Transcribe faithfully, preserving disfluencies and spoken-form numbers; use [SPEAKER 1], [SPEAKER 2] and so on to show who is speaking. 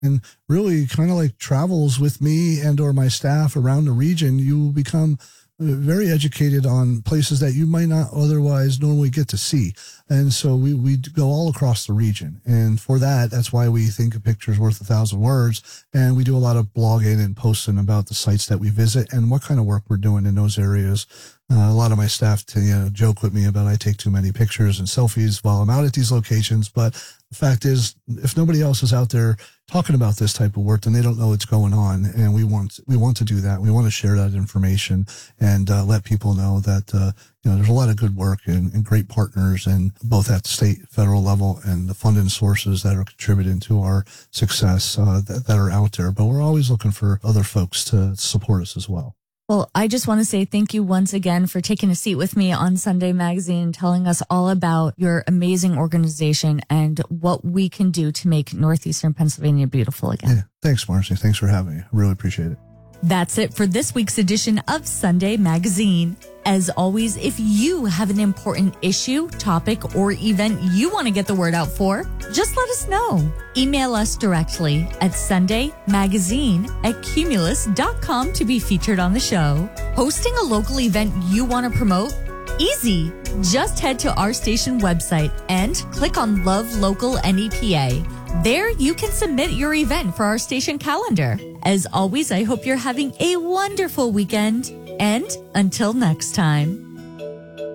[SPEAKER 1] and really kind of like travels with me and or my staff around the region, you will become very educated on places that you might not otherwise normally get to see. And so we, we go all across the region. And for that, that's why we think a picture is worth a thousand words. And we do a lot of blogging and posting about the sites that we visit and what kind of work we're doing in those areas. Uh, a lot of my staff to, you know, joke with me about I take too many pictures and selfies while I'm out at these locations. But the fact is, if nobody else is out there talking about this type of work, then they don't know what's going on. And we want we want to do that. We want to share that information and uh, let people know that uh, you know there's a lot of good work and, and great partners, and both at the state, federal level, and the funding sources that are contributing to our success uh, that, that are out there. But we're always looking for other folks to support us as well.
[SPEAKER 2] Well, I just want to say thank you once again for taking a seat with me on Sunday Magazine, telling us all about your amazing organization and what we can do to make Northeastern Pennsylvania beautiful again.
[SPEAKER 1] Yeah, thanks, Marcy. Thanks for having me. I really appreciate it.
[SPEAKER 2] That's it for this week's edition of Sunday Magazine. As always, if you have an important issue, topic, or event you want to get the word out for, just let us know. Email us directly at sundaymagazine at cumulus dot com to be featured on the show. Hosting a local event you want to promote? Easy. Just head to our station website and click on Love Local N E P A. There you can submit your event for our station calendar. As always, I hope you're having a wonderful weekend. And until next time.